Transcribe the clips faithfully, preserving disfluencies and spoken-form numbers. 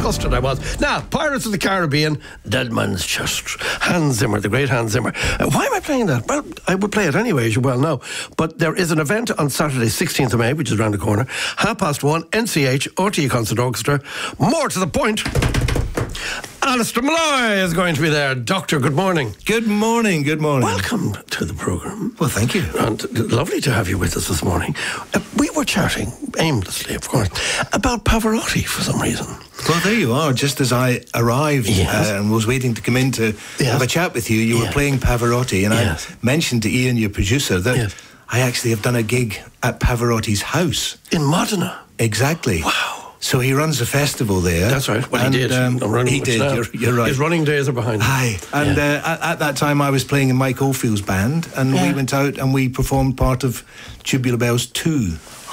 disgusted I was. Now, Pirates of the Caribbean, Dead Man's Chest. Hans Zimmer, the great Hans Zimmer. Uh, why am I playing that? Well, I would play it anyway, as you well know. But there is an event on Saturday, sixteenth of May, which is around the corner. Half past one, N C H, R T E Concert Orchestra. More to the point, Alistair Malloy is going to be there. Doctor, good morning. Good morning, good morning. Welcome to the programme. Well, thank you. And lovely to have you with us this morning. Uh, we were chatting, aimlessly, of course, about Pavarotti for some reason. Well, there you are. Just as I arrived Yes. uh, and was waiting to come in to Yes. have a chat with you, you Yes. were playing Pavarotti, and Yes. I mentioned to Ian, your producer, that Yes. I actually have done a gig at Pavarotti's house. In Modena. Exactly. Wow. So he runs a festival there. That's right. Well, and, he did. Um, I'm running he much did. now. You're, you're right. His running days are behind him. Aye. And Yeah. uh, at, at that time, I was playing in Mike Oldfield's band, and Yeah. we went out and we performed part of Tubular Bells two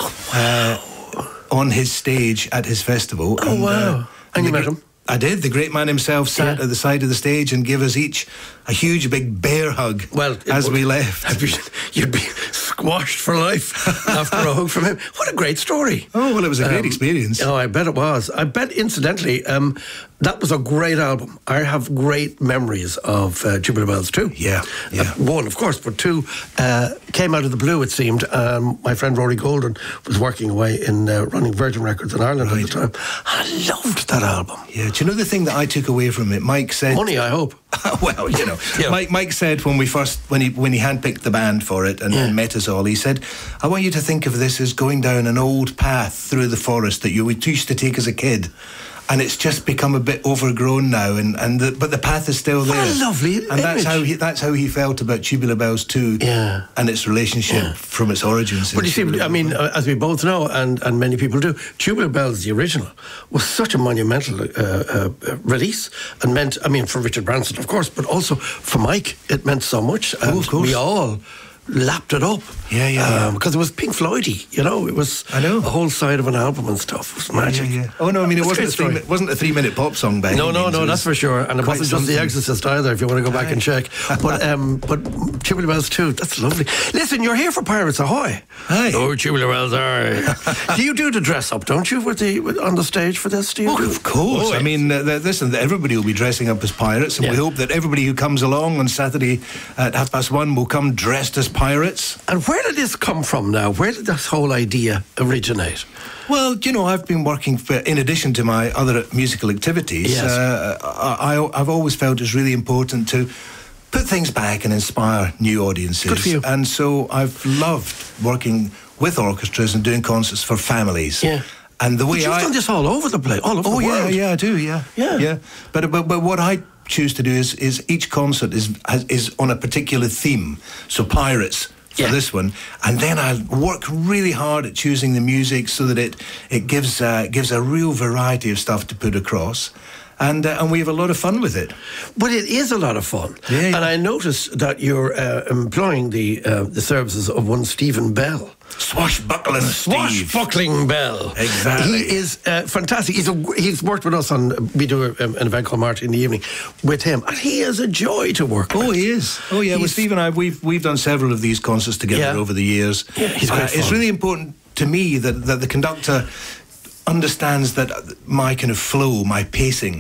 uh, on his stage at his festival. Oh, and, wow. Uh, And you the met gr- him? I did. The great man himself sat Yeah. at the side of the stage and gave us each a huge big bear hug Well, it as would- we left. I'd be- You'd be squashed for life after a hug from him. What a great story. Oh, well, it was a great Um, experience. Oh, I bet it was. I bet, incidentally, um, that was a great album. I have great memories of uh, Tubular Bells two. Yeah, yeah. Uh, one, of course, but two uh, came out of the blue, it seemed. Um, my friend Rory Golden was working away in uh, running Virgin Records in Ireland at Right. the time. I loved that album. Yeah, do you know the thing that I took away from it? Mike said... Money, I hope. well, you know, Yeah. Mike, Mike said when we first, when he when he handpicked the band for it and, Yeah. and met us all, he said, I want you to think of this as going down an old path through the forest that you used to take as a kid. And it's just become a bit overgrown now, and, and the, but the path is still there. What a lovely And that's image. how he that's how he felt about Tubular Bells two Yeah. and its relationship Yeah. from its origins. But you see, Tubular I mean, Bells. uh, as we both know, and, and many people do, Tubular Bells, the original, was such a monumental uh, uh, release, and meant, I mean, for Richard Branson, of course, but also for Mike, it meant so much. And Oh, of course. we all lapped it up. Yeah, yeah, yeah. Because it was Pink Floydy, you know, it was I know. a whole side of an album and stuff. It was magic. Yeah, yeah. Oh no, I mean it It's a wasn't great a three, story. mi- wasn't a three minute pop song by No, any no, means. no, It that's for was sure. And it quite wasn't just The something. Exorcist either, if you want to go back Aye. and check. But um, but Tubular Bells too, that's lovely. Listen, you're here for Pirates Ahoy. Aye. Oh, Tubular Bells, aye. Do you do the dress up, don't you, with the with, on the stage for this? Do you Oh, do? of course. Oh, I mean, uh, th- listen, everybody will be dressing up as pirates, and Yeah. we hope that everybody who comes along on Saturday at half past one will come dressed as pirates. And where did this come from now? Where did this whole idea originate? Well, you know, I've been working for, in addition to my other musical activities, Yes. uh, I, I, I've always felt it's really important to put things back and inspire new audiences. Good for you. And so I've loved working with orchestras and doing concerts for families. Yeah. And the way But you've I... done this all over the place, all over Oh the yeah, world. yeah, I do, yeah, Yeah. yeah. But but but what I choose to do is is each concert is has, is on a particular theme. So pirates for Yeah. this one, and then I work really hard at choosing the music so that it it gives uh, gives a real variety of stuff to put across. And uh, and we have a lot of fun with it. But it is a lot of fun. Yeah, yeah. And I noticed that you're uh, employing the uh, the services of one Stephen Bell. Swashbuckling Steve. Swashbuckling Bell. Exactly. He is uh, fantastic. He's a, he's worked with us on, we do a, an event called March in the Evening with him, and he is a joy to work with. Oh, he is. Oh, yeah. Well, He's- Steve and I, we've we've done several of these concerts together Yeah. over the years. Yeah, he's great It's fun. really important to me that, that the conductor understands that my kind of flow, my pacing,